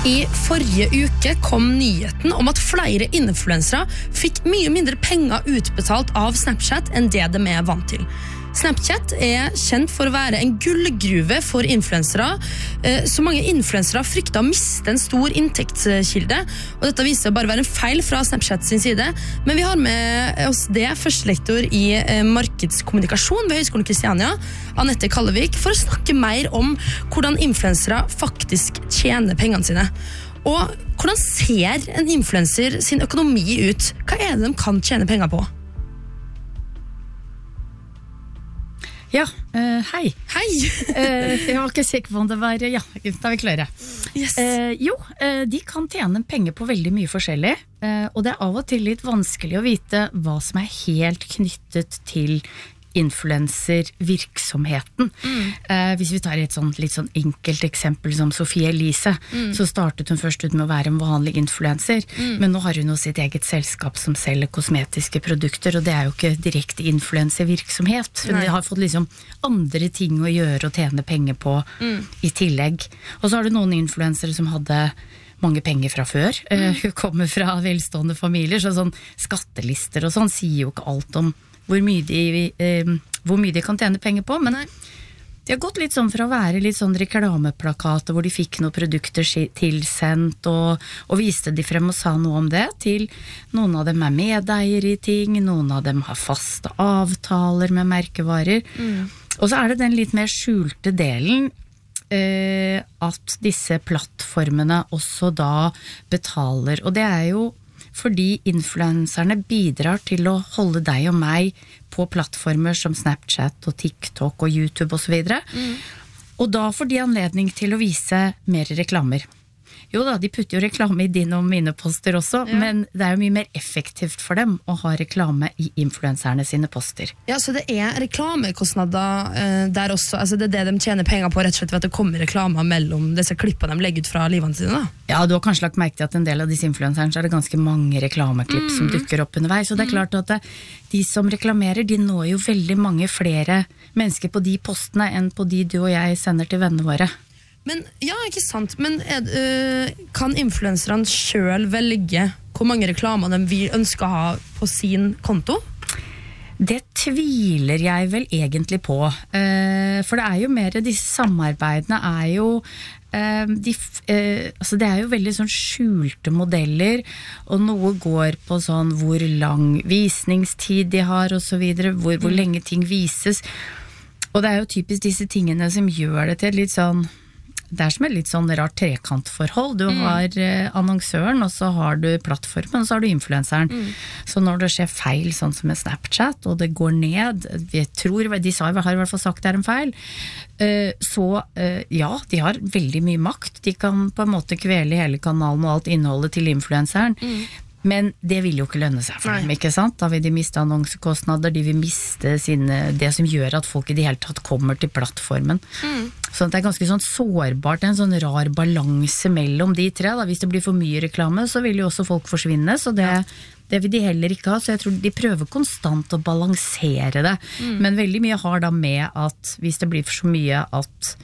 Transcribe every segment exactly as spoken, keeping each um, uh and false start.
I forrige uke kom nyheten om at flere influensere fikk mye mindre penger utbetalt av Snapchat enn det de er vant til. Snapchat er kjent for å være en gullgruve for influensere, så mange influensere frykter å miste en stor inntektskilde, og dette viser å bare være en feil fra Snapchat sin side, men vi har med oss det førstelektor i markedskommunikasjon ved Høgskolen Kristiania, Anette Kallevik, for å snakke mer om hvordan influensere faktisk tjener pengene sine. Og hvordan ser en influencer sin økonomi ut? Hva er det de kan tjene penger på? Ja, uh, hei. Hei! uh, jeg var ikke sikker på om det var, ja, da er vi klare. Yes. Uh, jo, uh, de kan tjene penger på veldig mye forskjellig, uh, og det er av og til litt vanskelig å vite hva som er helt knyttet til influencer-virksomheten. Mm. Uh, hvis vi tar et sånt, litt sånn enkelt eksempel som Sofie Elise, mm. så startet hun først ut med å være en vanlig influencer, mm. men nå har hun jo sitt eget selskap som selger kosmetiske produkter, og det er jo ikke direkte influencer-virksomhet. Hun har fått liksom andre ting å gjøre og tjene penger på mm. i tillegg. Og så har du noen influensere som hadde mange penger fra før. Mm. Uh, hun kommer fra velstående familier, så sånn skattelister og sånn sier jo ikke alt om hvor mye de, eh, hvor mye de kan tjene penger på, men de har gått litt sånn fra å være litt sånn reklameplakater hvor de fikk noen produkter tilsendt og, og viste de frem og sa noe om det, til noen av dem er medeier i ting, noen av dem har faste avtaler med merkevarer, mm. og så er det den litt mer skjulte delen eh, at disse plattformene også da betaler, og det er jo fordi influenserne bidrar til å holde deg og meg på plattformer som Snapchat og TikTok og YouTube og så videre. Mm. Og da får de anledning til å vise mer reklamer. Jo da, de putter jo reklame i dine og mine poster også, ja. Men det er jo mye mer effektivt for dem å ha reklame i influenserne sine poster. Ja, så det er reklamekostnader eh, der også, altså det er det de tjener penger på rett og slett ved at det kommer reklamer mellom disse klippene de legger ut fra livene sine da? Ja, du har kanskje lagt merke til at en del av disse influenserne så er det ganske mange reklameklipp mm. som dukker opp underveis, og det er klart at det, de som reklamerer, de når jo veldig mange flere mennesker på de postene enn på de du og jeg sender til vennene våre. Men, ja, ikke sant, men er, uh, kan influenserne selv velge hvor mange reklamer de vil ønske å ha på sin konto? Det tviler jeg vel egentlig på, uh, for det er jo mer disse samarbeidene er jo uh, de, uh, altså det er jo veldig sånn skjulte modeller, og noe går på sånn hvor lang visningstid de har og så videre, hvor, hvor lenge ting vises, og det er jo typisk disse tingene som gjør det til litt sånn. Det er som et litt sånn rart trekantforhold. Du mm. har eh, annonsøren, og så har du plattformen, og så har du influenseren. Mm. Så når det skjer feil, sånn som med Snapchat, og det går ned, vi tror, de sa, har i hvert fall sagt det er en feil, eh, så eh, ja, de har veldig mye makt. De kan på en måte kvele hele kanalen og alt innholdet til influenseren. Mm. Men det vil jo ikke lønne seg for dem, ikke sant? Da vil de miste annonsekostnader, de vil miste sine, det som gjør at folk i det hele tatt kommer til plattformen. Mm. Så det er ganske sånn sårbart, en sånn rar balanse mellom de tre. Da. Hvis det blir for mye reklame, så vil jo også folk forsvinne, så det, det vil de heller ikke ha. Så jeg tror de prøver konstant å balansere det. Mm. Men veldig mye har da med at hvis det blir for så mye at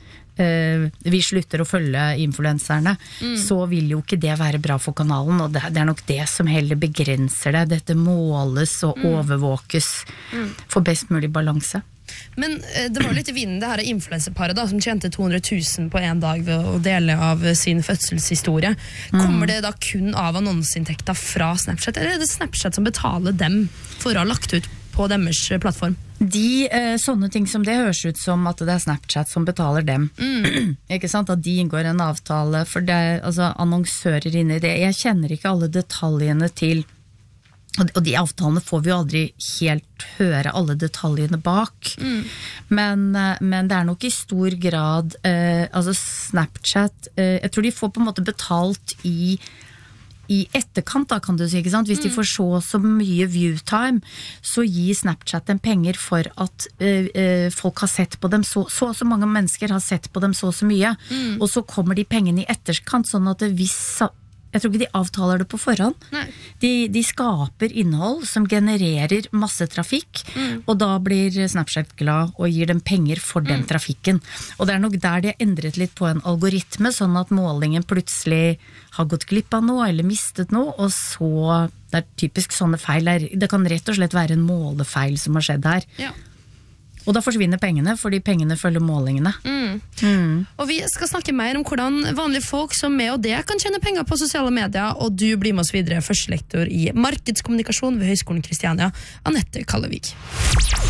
vi slutter å følge influenserne, mm. så vil jo ikke det være bra for kanalen, og det, det er nok det som heller begrenser det. Dette måles og mm. overvåkes mm. for best mulig balanse. Men det var litt i vinden det her influencerparet da, som tjente to hundre tusen på en dag ved å dele av sin fødselshistorie. Kommer det da kun av annonseinntekter fra Snapchat, eller er det Snapchat som betaler dem for å ha lagt ut på deres plattform? De, eh, sånne ting som det høres ut som at det er Snapchat som betaler dem. Mm. Ikke sant? At de inngår en avtale, for det er altså, annonsører inne i det. Jeg kjenner ikke alle detaljene til, og de avtalene får vi jo aldri helt høre alle detaljene bak. Mm. Men, men det er nok i stor grad, eh, altså Snapchat, eh, jeg tror de får på en måte betalt i i etterkant da, kan du si, ikke sant? Hvis de får så så mye viewtime, så gir Snapchat dem penger for at uh, uh, folk har sett på dem, så, så så mange mennesker har sett på dem så så mye, mm. og så kommer de pengene i etterkant, sånn at hvis jeg tror ikke de avtaler det på forhånd. De, de skaper innhold som genererer masse trafikk, mm. og da blir Snapchat glad og gir dem penger for den mm. trafikken. Og det er nok der de har endret litt på en algoritme, sånn at målingen plutselig har gått glipp av noe, eller mistet noe, og så, det er typisk sånne feil, det kan rett og slett være en målefeil som har skjedd her. Ja. Og da forsvinner pengene, fordi pengene følger målingene. Mm. Mm. Og vi skal snakke mer om hvordan vanlige folk som meg og det kan tjene penger på sosiale medier, og du blir med oss videre, førstelektor i markedskommunikasjon ved Høgskolen Kristiania, Anette Kallevik.